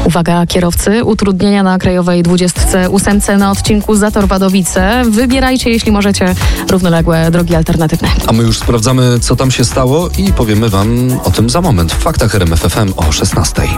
Uwaga kierowcy, utrudnienia na Krajowej 28 na odcinku Zator-Wadowice. Wybierajcie, jeśli możecie, równoległe drogi alternatywne. A my już sprawdzamy, co tam się stało i powiemy wam o tym za moment w Faktach RMF FM o 16:00.